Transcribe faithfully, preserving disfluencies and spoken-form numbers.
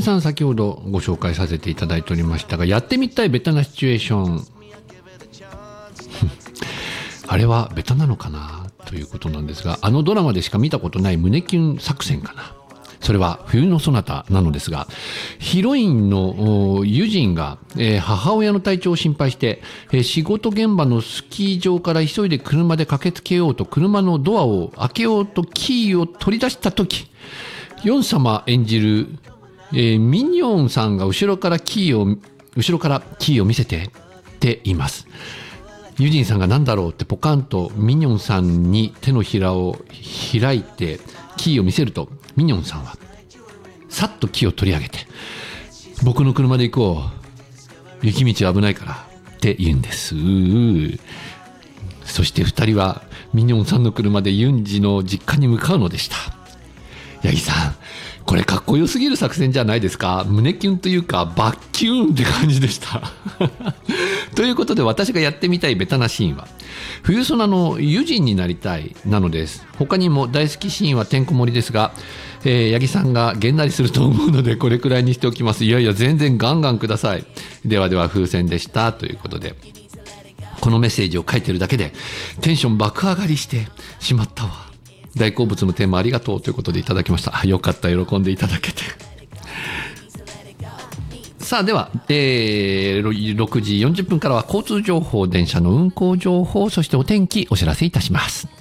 さん先ほどご紹介させていただいておりましたが、やってみたいベタなシチュエーションあれはベタなのかなということなんですが、あのドラマでしか見たことない胸キュン作戦かな。それは冬のソナタなのですが、ヒロインのユジンが、えー、母親の体調を心配して、えー、仕事現場のスキー場から急いで車で駆けつけようと車のドアを開けようとキーを取り出したとき、ヨン様演じる、えー、ミニョンさんが後ろからキーを後ろからキーを見せてって言います。ユジンさんが何だろうってポカンとミニョンさんに手のひらを開いてキーを見せると、ミニョンさんはさっとキーを取り上げて、僕の車で行こう、雪道危ないからって言うんです。そして二人はミニョンさんの車でユンジの実家に向かうのでした。八木さん、これかっこよすぎる作戦じゃないですか。胸キュンというかバッキュンって感じでしたということで、私がやってみたいベタなシーンは冬ソナのユジンになりたいなのです。他にも大好きシーンはてんこ盛りですが、えー、八木さんがげんなりすると思うのでこれくらいにしておきます。いやいや全然ガンガンください。ではでは風船でしたということで、このメッセージを書いてるだけでテンション爆上がりしてしまったわ。大好物のテーマありがとうということでいただきました。よかった、喜んでいただけてさあでは、えー、ろくじよんじゅっぷんからは交通情報、電車の運行情報、そしてお天気お知らせいたします。